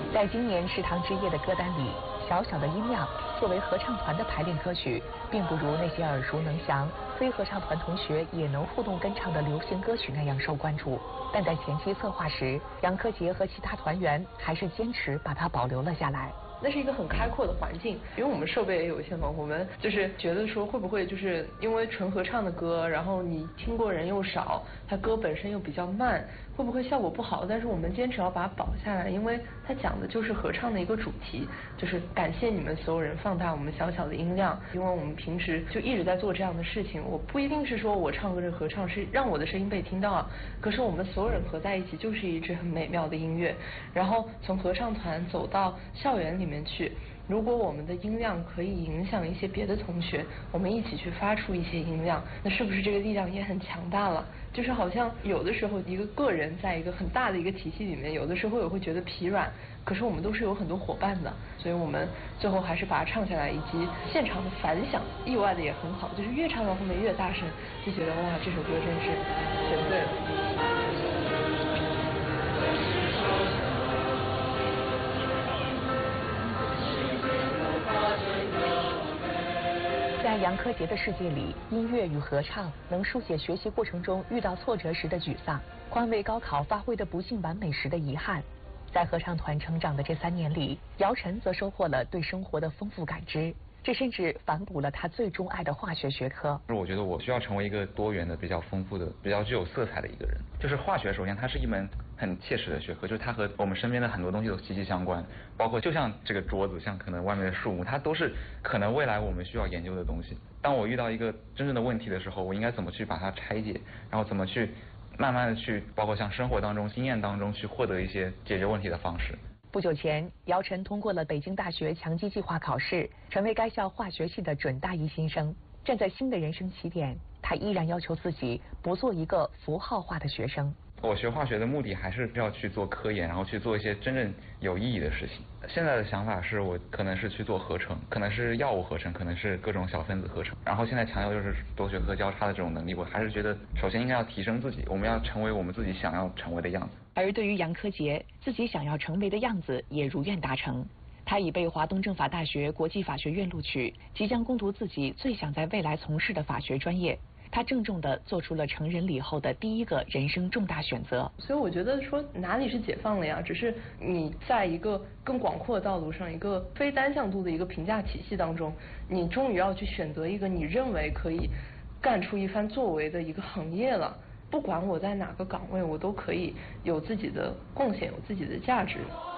在今年食堂之夜的歌单里，小小的音量作为合唱团的排练歌曲，并不如那些耳熟能详、非合唱团同学也能互动跟唱的流行歌曲那样受关注。但在前期策划时，杨科杰和其他团员还是坚持把它保留了下来。 那是一个很开阔的环境，因为我们设备也有限嘛，我们就是觉得说会不会就是因为纯合唱的歌，然后你听过人又少，它歌本身又比较慢，会不会效果不好？但是我们坚持要把它保下来，因为它讲的就是合唱的一个主题，就是感谢你们所有人放大我们小小的音量，因为我们平时就一直在做这样的事情，我不一定是说我唱歌这合唱是让我的声音被听到，可是我们所有人合在一起就是一支很美妙的音乐，然后从合唱团走到校园里面去，如果我们的音量可以影响一些别的同学，我们一起去发出一些音量，那是不是这个力量也很强大了？就是好像有的时候一个个人在一个很大的一个体系里面，有的时候也会觉得疲软，可是我们都是有很多伙伴的，所以我们最后还是把它唱下来，以及现场的反响意外的也很好，就是越唱到后面越大声，就觉得哇，这首歌真是选对了。 在杨科杰的世界里，音乐与合唱能书写学习过程中遇到挫折时的沮丧，宽慰高考发挥的不尽完美时的遗憾。在合唱团成长的这3年里，姚晨则收获了对生活的丰富感知，这甚至反哺了他最钟爱的化学学科。 我觉得我需要成为一个多元的、比较丰富的、比较具有色彩的一个人。就是化学，首先它是一门很切实的学科，就是它和我们身边的很多东西都息息相关，包括就像这个桌子，像可能外面的树木，它都是可能未来我们需要研究的东西。当我遇到一个真正的问题的时候，我应该怎么去把它拆解，然后怎么去慢慢的去，包括像生活当中、经验当中去获得一些解决问题的方式。 不久前，姚晨通过了北京大学强基计划考试，成为该校化学系的准大一新生。站在新的人生起点，他依然要求自己不做一个符号化的学生。 我学化学的目的还是要去做科研，然后去做一些真正有意义的事情。现在的想法是我可能是去做合成，可能是药物合成，可能是各种小分子合成。然后现在强调就是多学科交叉的这种能力，我还是觉得首先应该要提升自己，我们要成为我们自己想要成为的样子。 而对于杨科杰，自己想要成为的样子也如愿达成。他已被华东政法大学国际法学院录取，即将攻读自己最想在未来从事的法学专业。他郑重地做出了成人礼后的第一个人生重大选择。 所以我觉得说哪里是解放了呀？只是你在一个更广阔的道路上，一个非单向度的一个评价体系当中，你终于要去选择一个你认为可以干出一番作为的一个行业了。不管我在哪个岗位，我都可以有自己的贡献，有自己的价值。